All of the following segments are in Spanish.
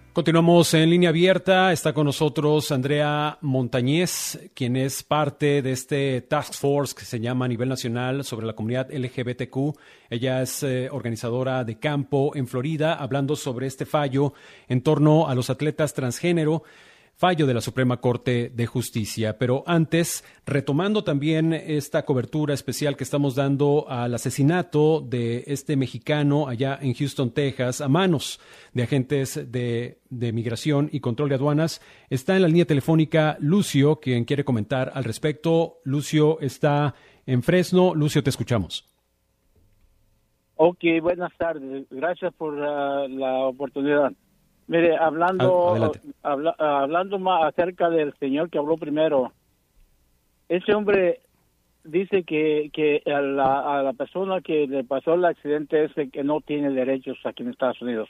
Continuamos en línea abierta. Está con nosotros Andrea Montañez, quien es parte de este Task Force que se llama a nivel nacional sobre la comunidad LGBTQ. Ella es organizadora de campo en Florida, hablando sobre este fallo en torno a los atletas transgénero, fallo de la Suprema Corte de Justicia. Pero antes, retomando también esta cobertura especial que estamos dando al asesinato de este mexicano allá en Houston, Texas, a manos de agentes de Migración y Control de Aduanas, está en la línea telefónica Lucio, quien quiere comentar al respecto. Lucio está en Fresno. Lucio, te escuchamos. Ok, buenas tardes. Gracias por la oportunidad. Mire, hablando más acerca del señor que habló primero, ese hombre dice que a la persona que le pasó el accidente es que no tiene derechos aquí en Estados Unidos.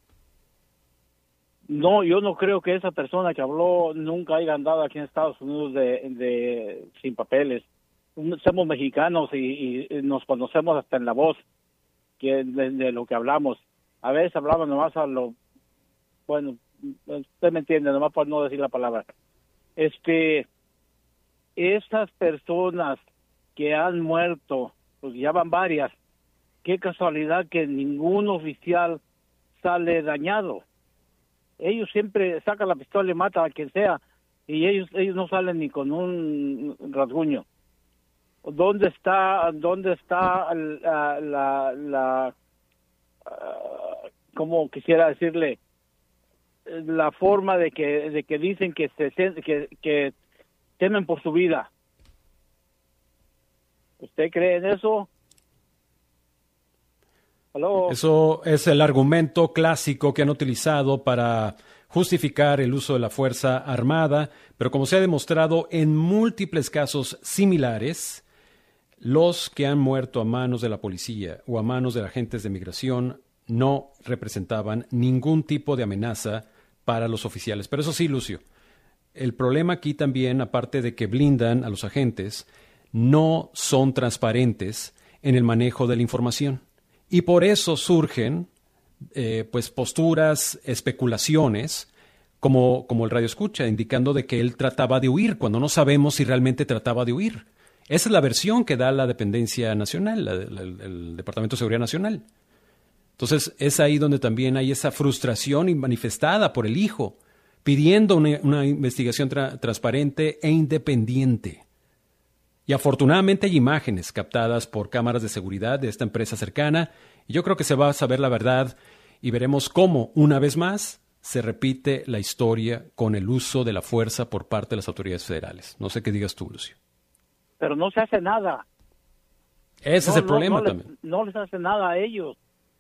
No, yo no creo que esa persona que habló nunca haya andado aquí en Estados Unidos de sin papeles. Somos mexicanos y nos conocemos hasta en la voz que de lo que hablamos. A veces hablamos nomás a lo... Bueno, usted me entiende, nomás por no decir la palabra. Esas personas que han muerto, pues ya van varias, qué casualidad que ningún oficial sale dañado. Ellos siempre sacan la pistola y matan a quien sea, y ellos no salen ni con un rasguño. ¿Dónde está como quisiera decirle, la forma de que dicen que temen por su vida? ¿Usted cree en eso? ¿Aló? Eso es el argumento clásico que han utilizado para justificar el uso de la fuerza armada, pero como se ha demostrado en múltiples casos similares, los que han muerto a manos de la policía o a manos de agentes de migración no representaban ningún tipo de amenaza para los oficiales. Pero eso sí, Lucio, el problema aquí también, aparte de que blindan a los agentes, no son transparentes en el manejo de la información. Y por eso surgen posturas, especulaciones, como el radio escucha, indicando de que él trataba de huir, cuando no sabemos si realmente trataba de huir. Esa es la versión que da la dependencia nacional, el Departamento de Seguridad Nacional. Entonces, es ahí donde también hay esa frustración manifestada por el hijo, pidiendo una investigación transparente e independiente. Y afortunadamente hay imágenes captadas por cámaras de seguridad de esta empresa cercana, y yo creo que se va a saber la verdad y veremos cómo, una vez más, se repite la historia con el uso de la fuerza por parte de las autoridades federales. No sé qué digas tú, Lucio. Pero no se hace nada. Ese es el problema también. No les hace nada a ellos.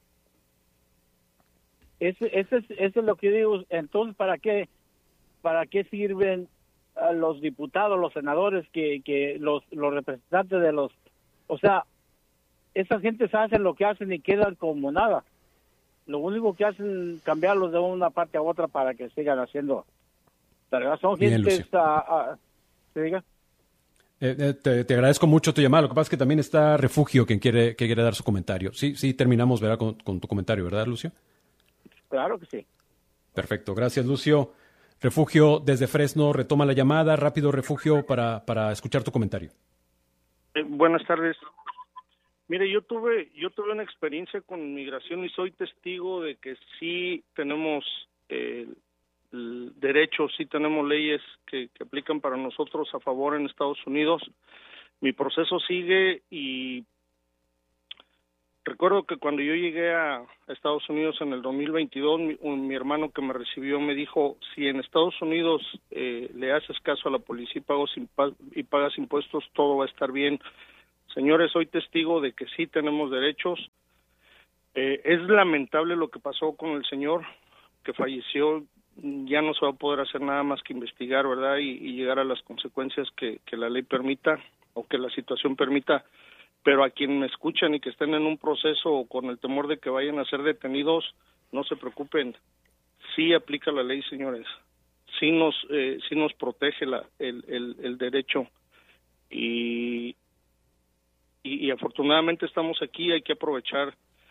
Ese es lo que digo. Entonces, ¿para qué sirven a los diputados, los senadores, que los representantes de los... O sea, esa gente hacen lo que hacen y quedan como nada. Lo único que hacen es cambiarlos de una parte a otra para que sigan haciendo. Pero son bien, gente... ¿Se diga? Te agradezco mucho tu llamada. Lo que pasa es que también está Refugio, quien quiere dar su comentario. Sí, terminamos, ¿verdad? Con tu comentario, ¿verdad, Lucio? Claro que sí. Perfecto, gracias, Lucio. Refugio, desde Fresno, retoma la llamada. Rápido, Refugio, para escuchar tu comentario. Buenas tardes. Mire, yo tuve una experiencia con migración y soy testigo de que sí tenemos derechos, sí tenemos leyes que aplican para nosotros a favor en Estados Unidos. Mi proceso sigue y recuerdo que cuando yo llegué a Estados Unidos en el 2022, mi hermano que me recibió me dijo, si en Estados Unidos le haces caso a la policía y pagas impuestos, todo va a estar bien. Señores, soy testigo de que sí tenemos derechos. Es lamentable lo que pasó con el señor que falleció. Ya no se va a poder hacer nada más que investigar, ¿verdad? Y llegar a las consecuencias que la ley permita o que la situación permita. Pero a quien me escuchan y que estén en un proceso o con el temor de que vayan a ser detenidos, no se preocupen. Sí aplica la ley, señores. Sí nos protege el derecho. Y afortunadamente estamos aquí, hay que aprovechar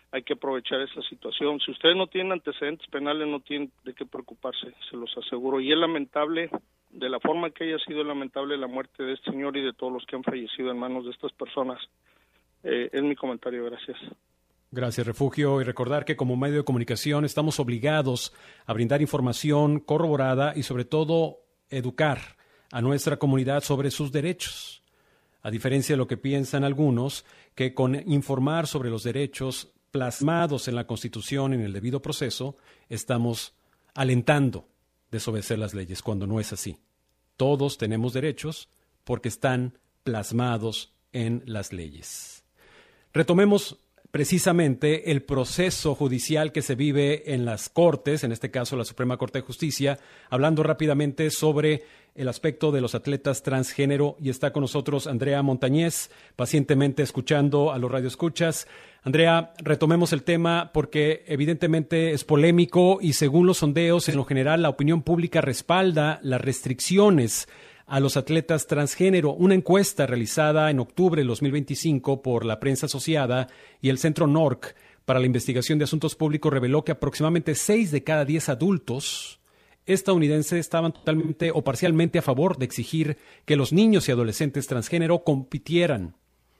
hay que aprovechar esa situación. Si ustedes no tienen antecedentes penales, no tienen de qué preocuparse, se los aseguro. Y es lamentable, de la forma que haya sido lamentable la muerte de este señor y de todos los que han fallecido en manos de estas personas. Es mi comentario, gracias. Gracias, Refugio. Y recordar que como medio de comunicación estamos obligados a brindar información corroborada y sobre todo educar a nuestra comunidad sobre sus derechos. A diferencia de lo que piensan algunos, que con informar sobre los derechos plasmados en la Constitución en el debido proceso, estamos alentando desobedecer las leyes, cuando no es así. Todos tenemos derechos porque están plasmados en las leyes. Retomemos precisamente el proceso judicial que se vive en las Cortes, en este caso la Suprema Corte de Justicia, hablando rápidamente sobre el aspecto de los atletas transgénero, y está con nosotros Andrea Montañez, pacientemente escuchando a los radioescuchas. Andrea, retomemos el tema porque evidentemente es polémico y según los sondeos, en lo general la opinión pública respalda las restricciones a los atletas transgénero. Una encuesta realizada en octubre del 2025 por la prensa asociada y el Centro NORC para la Investigación de Asuntos Públicos reveló que aproximadamente 6 de cada 10 adultos estadounidenses estaban totalmente o parcialmente a favor de exigir que los niños y adolescentes transgénero compitieran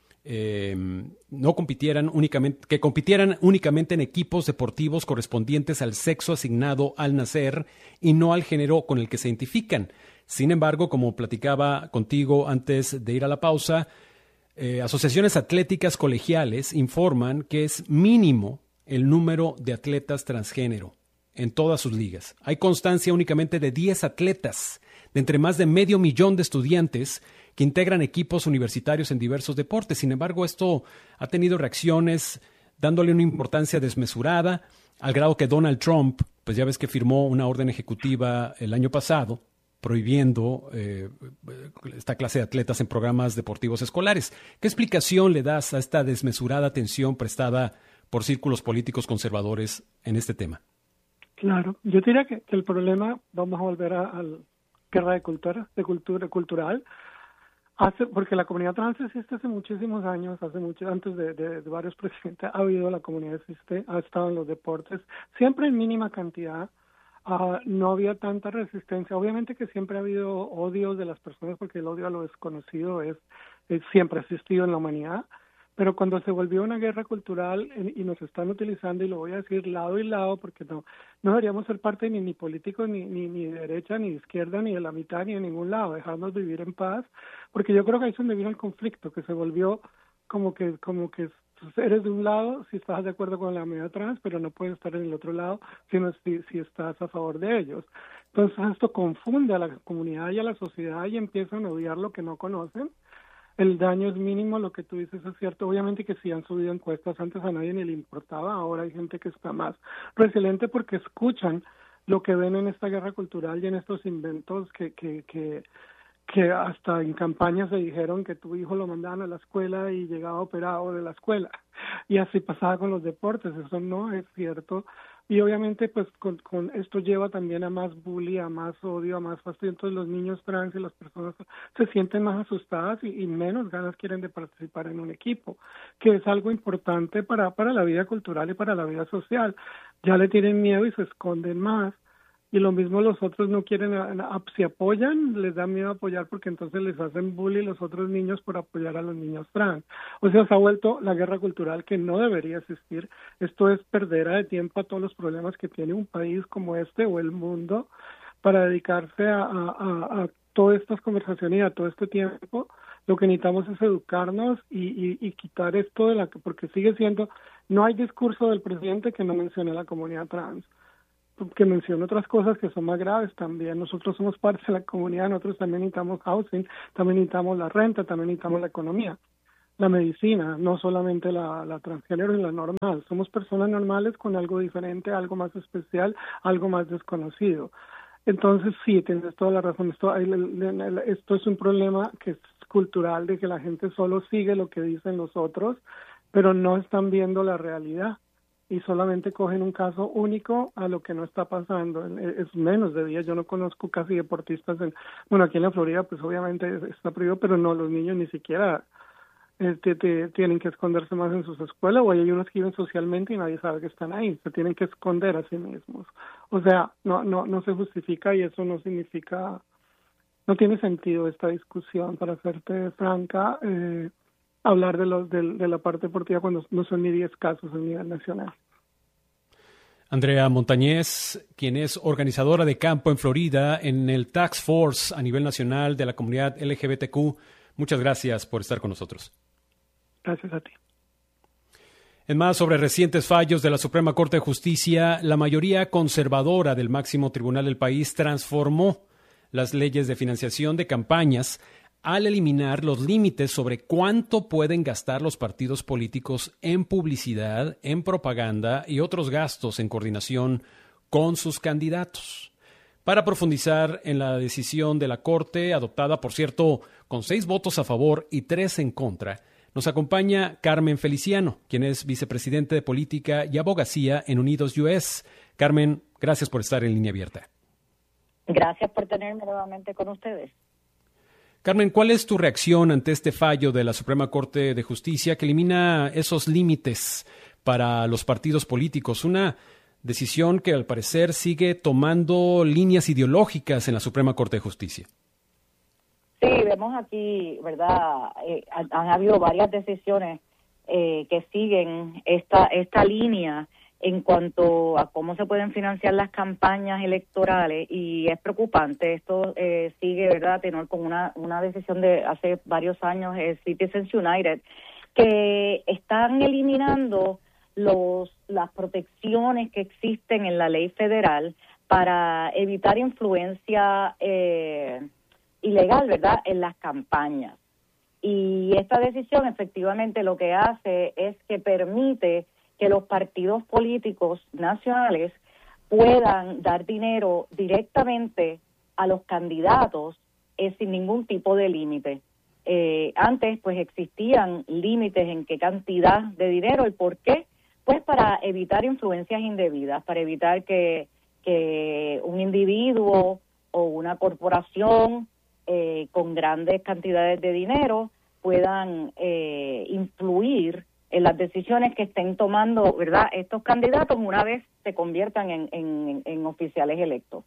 únicamente en equipos deportivos correspondientes al sexo asignado al nacer y no al género con el que se identifican. Sin embargo, como platicaba contigo antes de ir a la pausa, asociaciones atléticas colegiales informan que es mínimo el número de atletas transgénero en todas sus ligas. Hay constancia únicamente de 10 atletas de entre más de 500,000 de estudiantes que integran equipos universitarios en diversos deportes. Sin embargo, esto ha tenido reacciones dándole una importancia desmesurada, al grado que Donald Trump, pues ya ves que firmó una orden ejecutiva el año pasado prohibiendo esta clase de atletas en programas deportivos escolares. ¿Qué explicación le das a esta desmesurada atención prestada por círculos políticos conservadores en este tema? Claro, yo diría que el problema, vamos a volver a la guerra de cultura cultural, porque la comunidad trans existe hace muchísimos años, antes de varios presidentes ha habido, la comunidad existe, ha estado en los deportes, siempre en mínima cantidad. No había tanta resistencia. Obviamente que siempre ha habido odio de las personas, porque el odio a lo desconocido siempre ha existido en la humanidad, pero cuando se volvió una guerra cultural y nos están utilizando, y lo voy a decir lado y lado, porque no deberíamos ser parte ni políticos, ni de derecha, ni de izquierda, ni de la mitad, ni de ningún lado, dejarnos vivir en paz, porque yo creo que ahí es donde vino el conflicto, que se volvió como que eres de un lado si estás de acuerdo con la comunidad trans, pero no puedes estar en el otro lado si estás a favor de ellos. Entonces esto confunde a la comunidad y a la sociedad y empiezan a odiar lo que no conocen. El daño es mínimo, lo que tú dices es cierto. Obviamente que sí han subido encuestas, antes a nadie ni le importaba, ahora hay gente que está más resiliente porque escuchan lo que ven en esta guerra cultural y en estos inventos que hasta en campañas se dijeron que tu hijo lo mandaban a la escuela y llegaba operado de la escuela, y así pasaba con los deportes. Eso no es cierto, y obviamente pues con esto lleva también a más bullying, a más odio, a más fastidio. Entonces los niños trans y las personas se sienten más asustadas y menos ganas quieren de participar en un equipo, que es algo importante para la vida cultural y para la vida social. Ya le tienen miedo y se esconden más. Y lo mismo los otros no quieren, si apoyan, les da miedo apoyar porque entonces les hacen bullying los otros niños por apoyar a los niños trans. O sea, se ha vuelto la guerra cultural que no debería existir. Esto es perdera de tiempo a todos los problemas que tiene un país como este o el mundo para dedicarse a todas estas conversaciones y a todo este tiempo. Lo que necesitamos es educarnos y quitar esto porque sigue siendo, no hay discurso del presidente que no mencione a la comunidad trans, que menciona otras cosas que son más graves también. Nosotros somos parte de la comunidad, nosotros también necesitamos housing, también necesitamos la renta, también necesitamos la economía, la medicina, no solamente la transgénero y la normal. Somos personas normales con algo diferente, algo más especial, algo más desconocido. Entonces sí, tienes toda la razón. Esto es un problema que es cultural, de que la gente solo sigue lo que dicen los otros, pero no están viendo la realidad. Y solamente cogen un caso único a lo que no está pasando. Es menos de 10. Yo no conozco casi deportistas aquí en la Florida, pues obviamente está prohibido, pero no, los niños ni siquiera tienen que esconderse más en sus escuelas, o hay unos que viven socialmente y nadie sabe que están ahí, se tienen que esconder a sí mismos. O sea, no se justifica, y eso no significa, no tiene sentido esta discusión, para serte franca, hablar de la parte deportiva cuando no son ni 10 casos a nivel nacional. Andrea Montañez, quien es organizadora de campo en Florida en el Task Force a nivel nacional de la comunidad LGBTQ, muchas gracias por estar con nosotros. Gracias a ti. En más sobre recientes fallos de la Suprema Corte de Justicia, la mayoría conservadora del máximo tribunal del país transformó las leyes de financiación de campañas al eliminar los límites sobre cuánto pueden gastar los partidos políticos en publicidad, en propaganda y otros gastos en coordinación con sus candidatos. Para profundizar en la decisión de la Corte, adoptada, por cierto, con 6 votos a favor y 3 en contra, nos acompaña Carmen Feliciano, quien es vicepresidente de Política y Abogacía en Unidos US. Carmen, gracias por estar en Línea Abierta. Gracias por tenerme nuevamente con ustedes. Carmen, ¿cuál es tu reacción ante este fallo de la Suprema Corte de Justicia que elimina esos límites para los partidos políticos? Una decisión que al parecer sigue tomando líneas ideológicas en la Suprema Corte de Justicia. Sí, vemos aquí, ¿verdad? Han habido varias decisiones que siguen esta línea en cuanto a cómo se pueden financiar las campañas electorales, y es preocupante. Esto sigue, ¿verdad?, tenor con una decisión de hace varios años, Citizens United, que están eliminando las protecciones que existen en la ley federal para evitar influencia ilegal, ¿verdad?, en las campañas. Y esta decisión efectivamente lo que hace es que permite que los partidos políticos nacionales puedan dar dinero directamente a los candidatos sin ningún tipo de límite. Antes, pues, existían límites en qué cantidad de dinero y por qué. Pues para evitar influencias indebidas, para evitar que un individuo o una corporación con grandes cantidades de dinero puedan influir en las decisiones que estén tomando, ¿verdad?, estos candidatos una vez se conviertan en oficiales electos.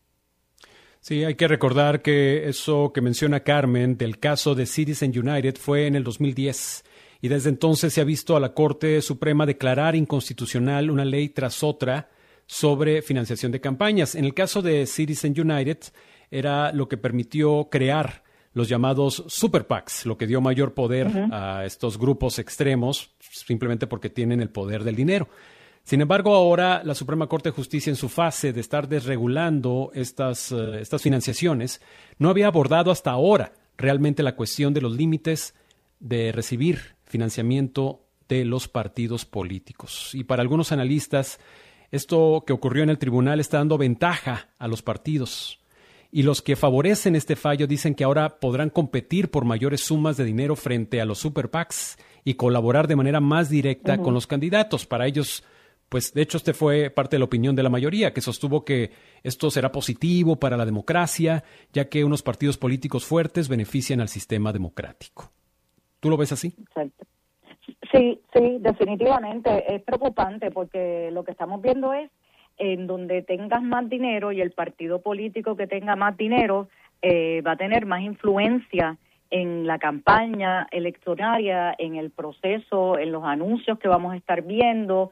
Sí, hay que recordar que eso que menciona Carmen del caso de Citizens United fue en el 2010 y desde entonces se ha visto a la Corte Suprema declarar inconstitucional una ley tras otra sobre financiación de campañas. En el caso de Citizens United era lo que permitió crear los llamados super PACs, lo que dio mayor poder a estos grupos extremos simplemente porque tienen el poder del dinero. Sin embargo, ahora la Suprema Corte de Justicia, en su fase de estar desregulando estas financiaciones, no había abordado hasta ahora realmente la cuestión de los límites de recibir financiamiento de los partidos políticos. Y para algunos analistas, esto que ocurrió en el tribunal está dando ventaja a los partidos. Y los que favorecen este fallo dicen que ahora podrán competir por mayores sumas de dinero frente a los super PACs y colaborar de manera más directa con los candidatos. Para ellos, pues de hecho este fue parte de la opinión de la mayoría, que sostuvo que esto será positivo para la democracia, ya que unos partidos políticos fuertes benefician al sistema democrático. ¿Tú lo ves así? Exacto. Sí, definitivamente es preocupante, porque lo que estamos viendo es en donde tengas más dinero y el partido político que tenga más dinero va a tener más influencia en la campaña electoral, en el proceso, en los anuncios que vamos a estar viendo,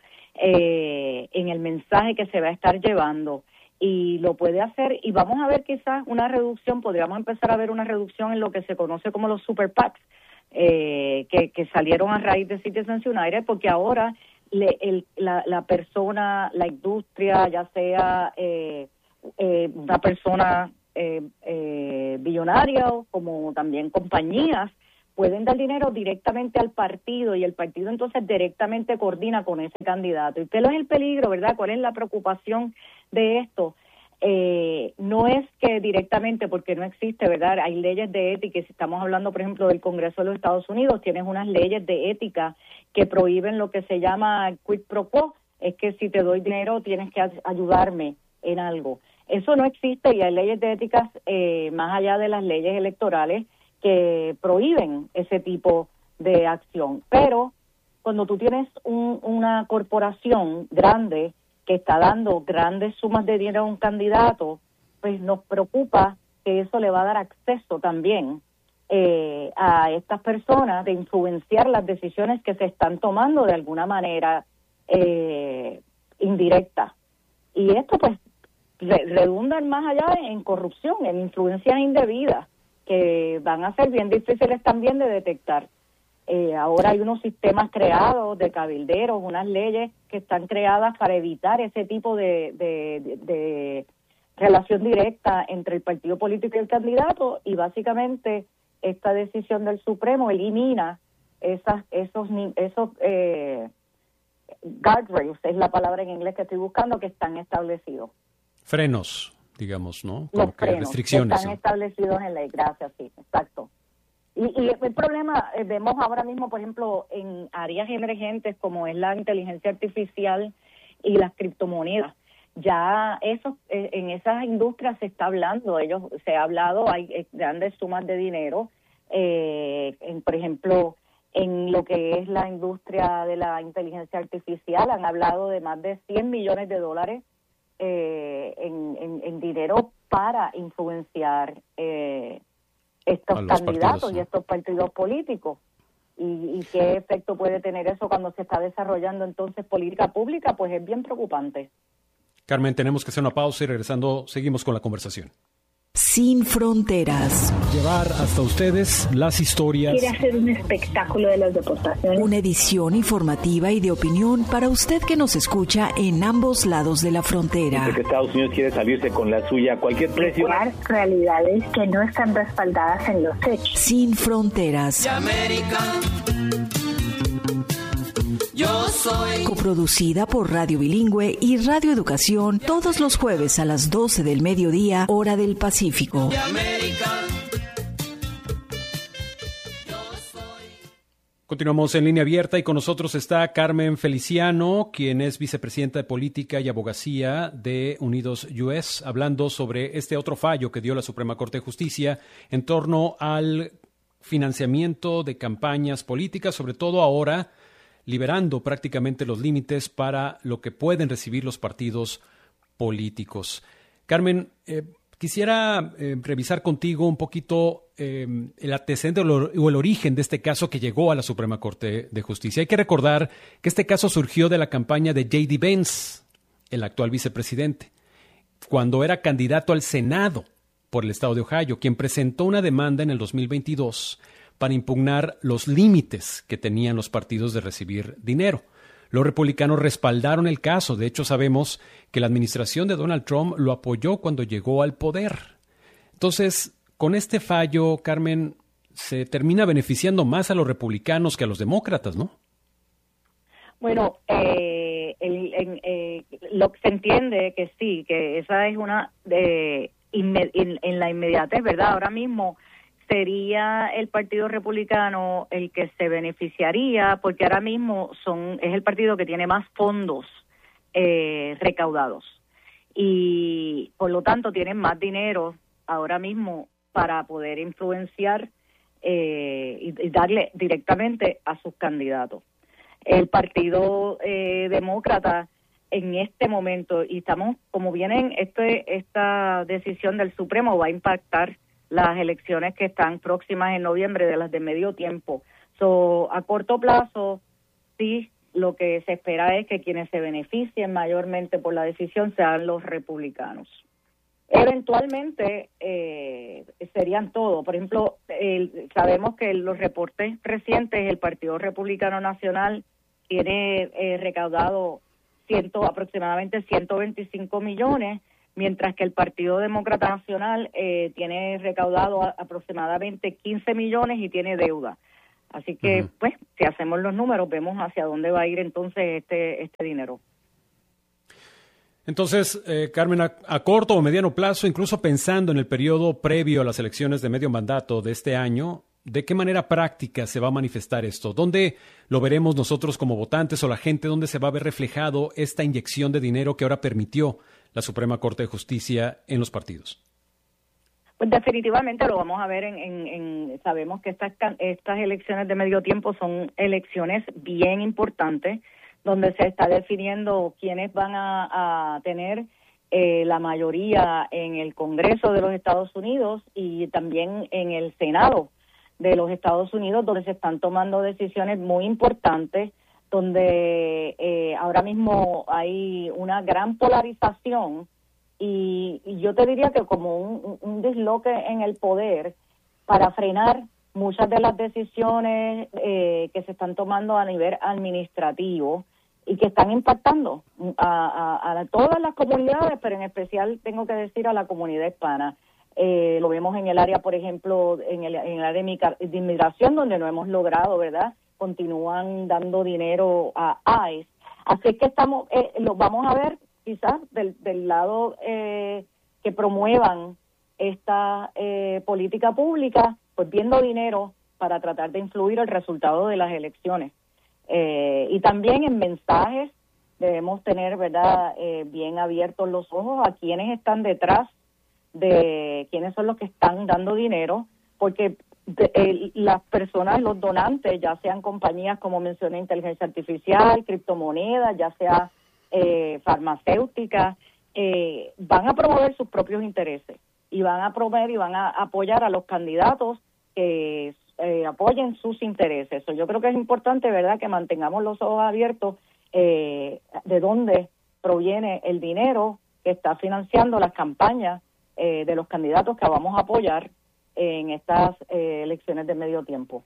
en el mensaje que se va a estar llevando. Y lo puede hacer, y vamos a ver quizás una reducción, podríamos empezar a ver una reducción en lo que se conoce como los super PACs, que salieron a raíz de Citizens United, porque ahora la persona, la industria, ya sea una persona billonaria o como también compañías, pueden dar dinero directamente al partido, y el partido entonces directamente coordina con ese candidato. ¿Y qué es el peligro, verdad? ¿Cuál es la preocupación de esto? No es que directamente, porque no existe, ¿verdad? Hay leyes de ética, y si estamos hablando, por ejemplo, del Congreso de los Estados Unidos, tienes unas leyes de ética que prohíben lo que se llama quid pro quo, es que si te doy dinero tienes que ayudarme en algo. Eso no existe, y hay leyes de éticas más allá de las leyes electorales que prohíben ese tipo de acción. Pero cuando tú tienes una corporación grande que está dando grandes sumas de dinero a un candidato, pues nos preocupa que eso le va a dar acceso también a estas personas de influenciar las decisiones que se están tomando de alguna manera indirecta. Y esto pues redunda más allá en corrupción, en influencias indebidas, que van a ser bien difíciles también de detectar. Ahora hay unos sistemas creados de cabilderos, unas leyes que están creadas para evitar ese tipo de relación directa entre el partido político y el candidato, y básicamente esta decisión del Supremo elimina esos guardrails, es la palabra en inglés que estoy buscando, que están establecidos. Frenos, digamos, ¿no? Los Como que frenos restricciones. están establecidos en ley, gracias, sí, exacto. Y el problema, vemos ahora mismo, por ejemplo, en áreas emergentes como es la inteligencia artificial y las criptomonedas. Ya en esas industrias se está hablando, se ha hablado, hay grandes sumas de dinero, por ejemplo, en lo que es la industria de la inteligencia artificial, han hablado de más de $100 millones en dinero para influenciar estos candidatos partidos, ¿no? Y estos partidos políticos. ¿Y qué efecto puede tener eso cuando se está desarrollando entonces política pública? Pues es bien preocupante. Carmen, tenemos que hacer una pausa y regresando seguimos con la conversación. Sin fronteras. Llevar hasta ustedes las historias. Quiere hacer un espectáculo de las deportaciones. Una edición informativa y de opinión para usted que nos escucha en ambos lados de la frontera. Porque Estados Unidos quiere salirse con la suya a cualquier precio. Realidades que no están respaldadas en los hechos. Sin fronteras. De América. Yo soy. Coproducida por Radio Bilingüe y Radio Educación todos los jueves a las 12 del mediodía, hora del Pacífico. De América. Continuamos en línea abierta y con nosotros está Carmen Feliciano, quien es vicepresidenta de Política y Abogacía de Unidos US, hablando sobre este otro fallo que dio la Suprema Corte de Justicia en torno al financiamiento de campañas políticas, sobre todo ahora liberando prácticamente los límites para lo que pueden recibir los partidos políticos. Carmen, quisiera revisar contigo un poquito el antecedente o el origen de este caso que llegó a la Suprema Corte de Justicia. Hay que recordar que este caso surgió de la campaña de J.D. Vance, el actual vicepresidente, cuando era candidato al Senado por el estado de Ohio, quien presentó una demanda en el 2022 para impugnar los límites que tenían los partidos de recibir dinero. Los republicanos respaldaron el caso. De hecho, sabemos que la administración de Donald Trump lo apoyó cuando llegó al poder. Entonces, con este fallo, Carmen, se termina beneficiando más a los republicanos que a los demócratas, ¿no? Bueno, lo que se entiende que sí, que esa es una en la inmediatez, ¿verdad? Ahora mismo sería el Partido Republicano el que se beneficiaría, porque ahora mismo es el partido que tiene más fondos recaudados y por lo tanto tienen más dinero ahora mismo para poder influenciar y darle directamente a sus candidatos. El Partido Demócrata en este momento, y estamos, como vienen, esta decisión del Supremo va a impactar las elecciones que están próximas en noviembre, de las de medio tiempo. A corto plazo, sí, lo que se espera es que quienes se beneficien mayormente por la decisión sean los republicanos. Eventualmente serían todos. Por ejemplo, sabemos que en los reportes recientes el Partido Republicano Nacional tiene recaudado aproximadamente 125 millones, mientras que el Partido Demócrata Nacional tiene recaudado aproximadamente 15 millones y tiene deuda. Así que, pues, si hacemos los números, vemos hacia dónde va a ir entonces este dinero. Entonces, Carmen, a corto o mediano plazo, incluso pensando en el periodo previo a las elecciones de medio mandato de este año, ¿de qué manera práctica se va a manifestar esto? ¿Dónde lo veremos nosotros como votantes o la gente? ¿Dónde se va a ver reflejado esta inyección de dinero que ahora permitió la Suprema Corte de Justicia en los partidos? Pues definitivamente lo vamos a ver sabemos que estas elecciones de medio tiempo son elecciones bien importantes, donde se está definiendo quiénes van a tener la mayoría en el Congreso de los Estados Unidos y también en el Senado de los Estados Unidos, donde se están tomando decisiones muy importantes, donde ahora mismo hay una gran polarización y yo te diría que como un disloque en el poder para frenar muchas de las decisiones que se están tomando a nivel administrativo y que están impactando a todas las comunidades, pero en especial tengo que decir a la comunidad hispana. Lo vemos en el área, por ejemplo, en el área de inmigración, donde no hemos logrado, ¿verdad? Continúan dando dinero a ICE. Así que lo vamos a ver quizás del lado que promuevan esta política pública, pues viendo dinero para tratar de influir el resultado de las elecciones. Y también en mensajes debemos tener, ¿verdad?, bien abiertos los ojos a quienes están detrás de quiénes son los que están dando dinero, porque las personas, los donantes, ya sean compañías como mencioné, inteligencia artificial, criptomonedas, ya sea farmacéuticas, van a promover sus propios intereses y van a promover y van a apoyar a los candidatos que apoyen sus intereses. Yo creo que es importante, ¿verdad?, que mantengamos los ojos abiertos de dónde proviene el dinero que está financiando las campañas de los candidatos que vamos a apoyar en estas elecciones de medio tiempo.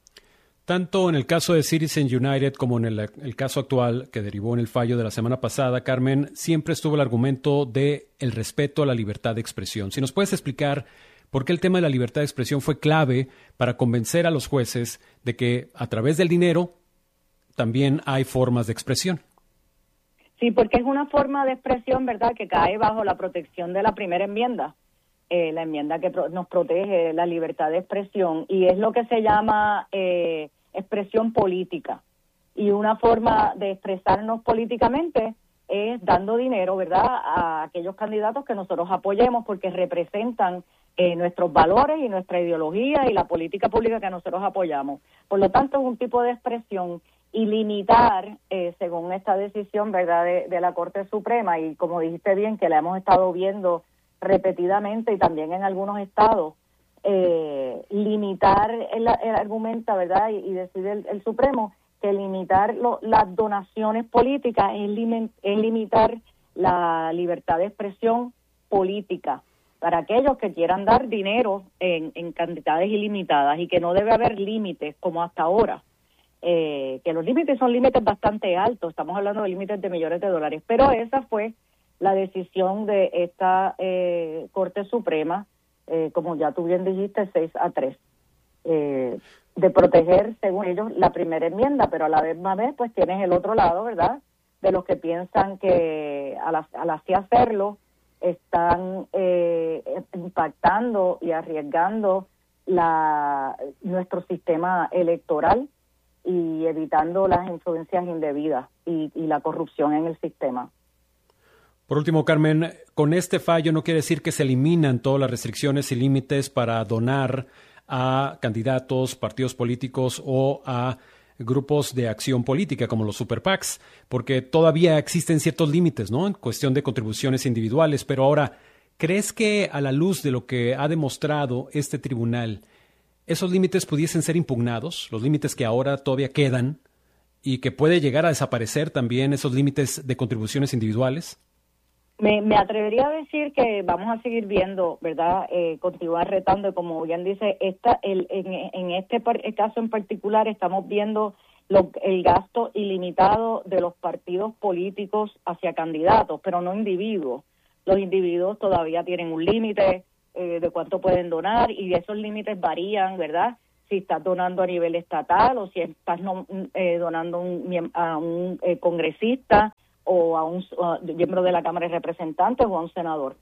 Tanto en el caso de Citizens United como en el caso actual que derivó en el fallo de la semana pasada, Carmen, siempre estuvo el argumento de el respeto a la libertad de expresión. Si nos puedes explicar por qué el tema de la libertad de expresión fue clave para convencer a los jueces de que a través del dinero también hay formas de expresión. Sí, porque es una forma de expresión, ¿verdad?, que cae bajo la protección de la primera enmienda, la enmienda que nos protege la libertad de expresión, y es lo que se llama expresión política. Y una forma de expresarnos políticamente es dando dinero, ¿verdad?, a aquellos candidatos que nosotros apoyemos porque representan nuestros valores y nuestra ideología y la política pública que nosotros apoyamos. Por lo tanto, es un tipo de expresión y limitar, según esta decisión, ¿verdad?, de la Corte Suprema, y como dijiste bien, que la hemos estado viendo repetidamente y también en algunos estados, limitar, el argumenta, ¿verdad?, y decide el Supremo que limitar las donaciones políticas es limitar la libertad de expresión política para aquellos que quieran dar dinero en cantidades ilimitadas, y que no debe haber límites como hasta ahora, que los límites son límites bastante altos, estamos hablando de límites de millones de dólares, pero esa fue la decisión de esta Corte Suprema, como ya tú bien dijiste, 6-3, de proteger, según ellos, la primera enmienda, pero a la misma vez, pues tienes el otro lado, ¿verdad?, de los que piensan que al así hacerlo están impactando y arriesgando nuestro sistema electoral y evitando las influencias indebidas y la corrupción en el sistema. Por último, Carmen, con este fallo no quiere decir que se eliminan todas las restricciones y límites para donar a candidatos, partidos políticos o a grupos de acción política como los super PACs, porque todavía existen ciertos límites, ¿no?, en cuestión de contribuciones individuales. Pero ahora, ¿crees que a la luz de lo que ha demostrado este tribunal, esos límites pudiesen ser impugnados, los límites que ahora todavía quedan, y que puede llegar a desaparecer también esos límites de contribuciones individuales? Me atrevería a decir que vamos a seguir viendo, ¿verdad?, continuar retando, y como bien dice, en este caso en particular estamos viendo el gasto ilimitado de los partidos políticos hacia candidatos, pero no individuos. Los individuos todavía tienen un límite de cuánto pueden donar, y esos límites varían, ¿verdad?, si estás donando a nivel estatal o si estás donando a un congresista o a un miembro de la Cámara de Representantes o a un senador.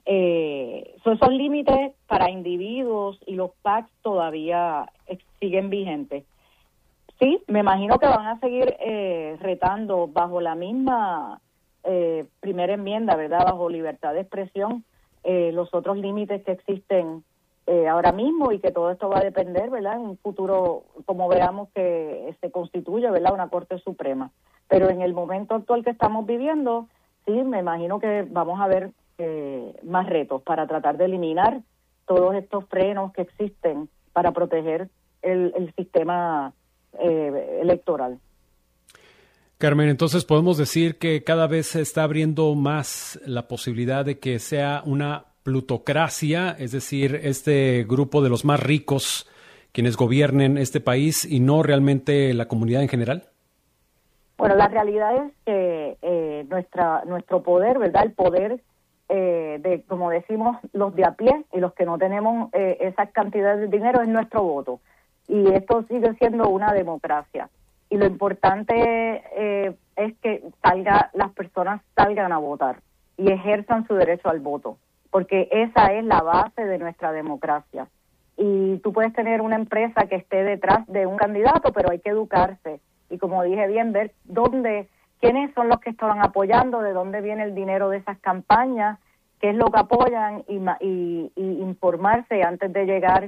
Esos límites para individuos y los PACs todavía siguen vigentes. Sí, me imagino que van a seguir retando bajo la misma primera enmienda, ¿verdad?, bajo libertad de expresión, los otros límites que existen ahora mismo, y que todo esto va a depender, ¿verdad?, en un futuro, como veamos que se constituye, ¿verdad?, una Corte Suprema. Pero en el momento actual que estamos viviendo, sí, me imagino que vamos a ver más retos para tratar de eliminar todos estos frenos que existen para proteger el sistema electoral. Carmen, entonces podemos decir que cada vez se está abriendo más la posibilidad de que sea una plutocracia, es decir, este grupo de los más ricos quienes gobiernen este país y no realmente la comunidad en general. Bueno, la realidad es que nuestro poder, ¿verdad?, el poder de, como decimos, los de a pie y los que no tenemos esas cantidades de dinero, es nuestro voto. Y esto sigue siendo una democracia. Y lo importante es que las personas salgan a votar y ejerzan su derecho al voto, porque esa es la base de nuestra democracia. Y tú puedes tener una empresa que esté detrás de un candidato, pero hay que educarse. Y como dije bien, ver quiénes son los que estaban apoyando, de dónde viene el dinero de esas campañas, qué es lo que apoyan, y informarse antes de llegar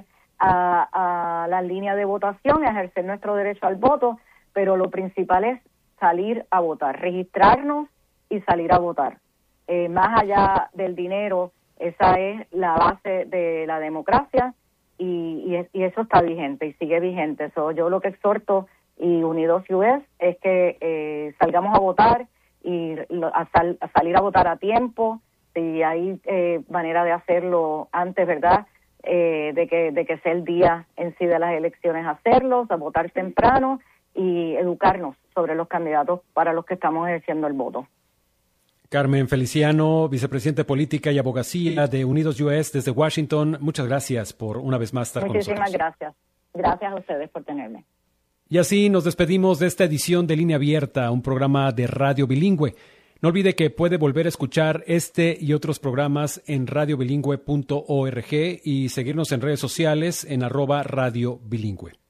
a la línea de votación, ejercer nuestro derecho al voto. Pero lo principal es salir a votar, registrarnos y salir a votar. Más allá del dinero, esa es la base de la democracia, y eso está vigente y sigue vigente. Yo lo que exhorto, y Unidos US, es que salgamos a votar y a salir a votar a tiempo. Si hay manera de hacerlo antes, ¿verdad?, de que sea el día en sí de las elecciones, hacerlos, a votar temprano y educarnos sobre los candidatos para los que estamos ejerciendo el voto. Carmen Feliciano, vicepresidente política y abogacía de Unidos US desde Washington, muchas gracias por una vez más estar con nosotros. Muchísimas gracias. Gracias a ustedes por tenerme. Y así nos despedimos de esta edición de Línea Abierta, un programa de radio bilingüe. No olvide que puede volver a escuchar este y otros programas en radiobilingüe.org y seguirnos en redes sociales en @radiobilingüe.